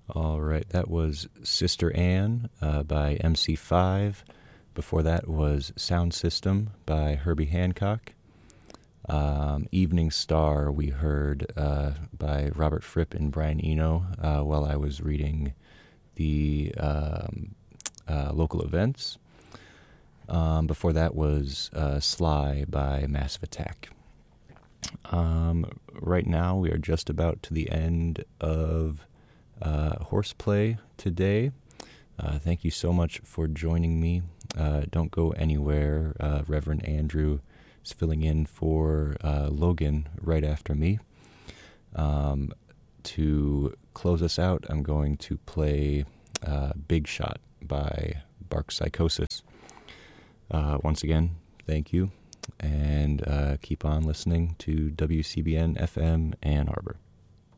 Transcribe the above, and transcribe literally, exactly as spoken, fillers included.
All right, that was Sister Anne uh, by M C five. Before that was Sound System by Herbie Hancock. Um, Evening Star we heard uh, by Robert Fripp and Brian Eno uh, while I was reading the um, uh, local events. Um, before that was uh, Sly by Massive Attack. Um, right now we are just about to the end of uh, Horseplay today. Uh, thank you so much for joining me. Uh, don't go anywhere. Uh, Reverend Andrew is filling in for uh, Logan right after me. Um, to close us out, I'm going to play uh, Big Shot by Bark Psychosis. Uh, once again, thank you, and uh, keep on listening to W C B N F M Ann Arbor.